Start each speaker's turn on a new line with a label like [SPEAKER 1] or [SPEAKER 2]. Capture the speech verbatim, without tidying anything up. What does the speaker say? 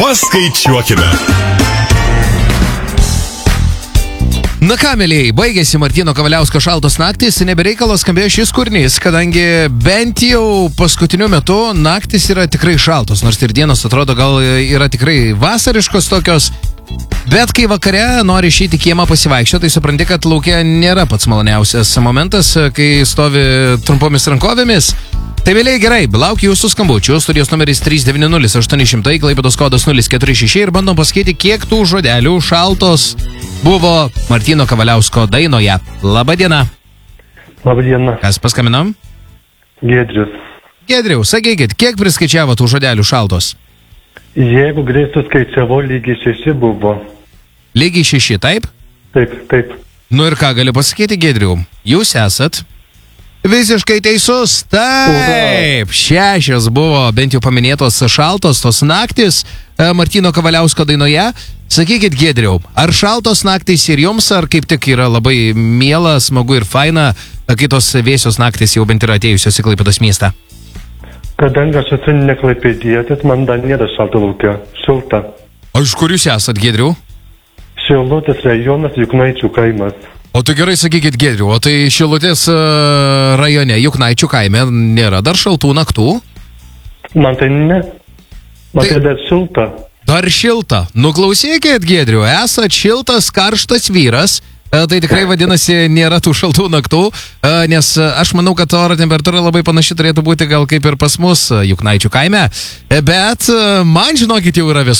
[SPEAKER 1] Paskaičiuokime.
[SPEAKER 2] Na ką, mėlyjei, baigėsi Martyno Kavaliausko šaltos naktys, nebereikalo skambėjo šis kūrinys, kadangi bent jau paskutiniu metu naktis yra tikrai šaltos, nors ir dienos atrodo gal yra tikrai vasariškos tokios, bet kai vakare nori išeiti į kiemą pasivaikščioti, tai supranti, kad laukia nėra pats maloniausias momentas, kai stovi trumpomis rankovėmis. Tai vėliai gerai, laukiu jūsų skambučių, studijos numeris trys devyni nulis aštuoni šimtai, Klaipėdos kodas nulis keturi šeši ir bandom pasakyti, kiek tų žodelių šaltos buvo Martyno Kavaliausko dainoje. Labadiena.
[SPEAKER 3] Labadiena.
[SPEAKER 2] Kas paskaminom?
[SPEAKER 3] Giedrius.
[SPEAKER 2] Giedriau, sakykit, kiek priskaičiavo tų žodelių šaltos?
[SPEAKER 3] Jeigu greitų skaičiavo, lygiai šeši buvo.
[SPEAKER 2] Lygiai šeši, taip?
[SPEAKER 3] Taip, taip.
[SPEAKER 2] Nu ir ką galiu pasakyti, Giedriau? Jūs esat visiškai teisus. Taip, šešios buvo bent jau paminėtos šaltos tos naktis Martyno Kavaliausko dainoje. Sakykit, Giedriau, ar šaltos naktis ir jums, ar kaip tik yra labai miela, smagu ir faina, kai tos vėsios naktis jau bent yra atėjusios į Klaipėdos miestą?
[SPEAKER 3] Kadangi aš esu ne klaipėdietis, man dar nėra šalta laukia. Šilta.
[SPEAKER 2] O iš kur jūs esat, Giedriau?
[SPEAKER 3] Šilutės rajonas, Juknaičių kaimas.
[SPEAKER 2] O tai gerai sakykit, Giedriau, o tai Šilutės uh, rajone, Juknaičių kaime, nėra dar šaltų naktų?
[SPEAKER 3] Man tai ne. Man tai,
[SPEAKER 2] Tai-
[SPEAKER 3] tai dar šilta.
[SPEAKER 2] Dar šilta. Nuklausykit, Giedriau, esat šiltas, karštas vyras, e, tai tikrai vadinasi nėra tų šaltų naktų, e, nes e, aš manau, kad oro temperatūra labai panaši turėtų būti gal kaip ir pas mus e, Juknaičių kaime, e, bet e, man, žinokit, jau yra vėsu.